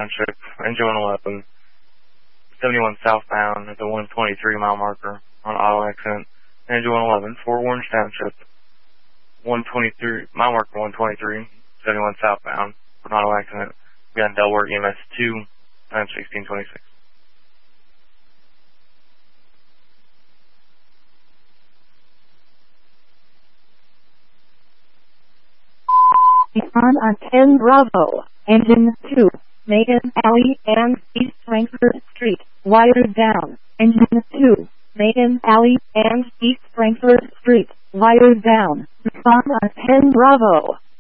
Township, engine 111, 71 southbound at the 123 mile marker on auto accident. Engine 111, Fort Orange Township, 123 mile marker 123, 71 southbound on auto accident. We got Delaware EMS 2, time 1626. On 10 Bravo, engine 2, Maiden Alley and East Frankfort Street, wired down. Engine 2, Maiden Alley and East Frankfort Street, wired down. Respond on 10 Bravo.